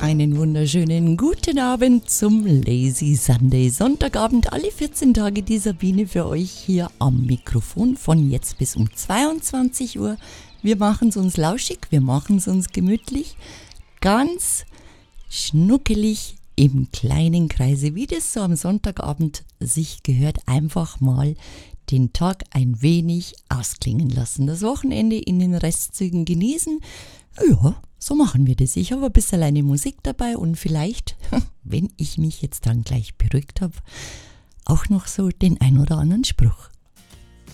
Einen wunderschönen guten Abend zum Lazy Sunday. Sonntagabend, alle 14 Tage die Sabine für euch hier am Mikrofon von jetzt bis um 22 Uhr. Wir machen es uns lauschig, wir machen es uns gemütlich, ganz schnuckelig im kleinen Kreise, wie das so am Sonntagabend sich gehört, einfach mal den Tag ein wenig ausklingen lassen. Das Wochenende in den Restzügen genießen. Ja, so machen wir das. Ich habe ein bisschen eine Musik dabei und vielleicht, wenn ich mich jetzt dann gleich beruhigt habe, auch noch so den ein oder anderen Spruch.